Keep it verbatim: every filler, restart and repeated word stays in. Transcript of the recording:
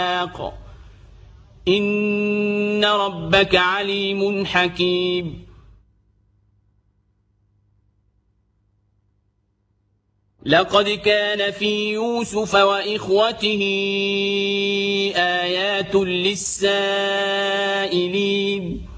إن ربك عليم حكيم لقد كان في يوسف وإخوته آيات للسائلين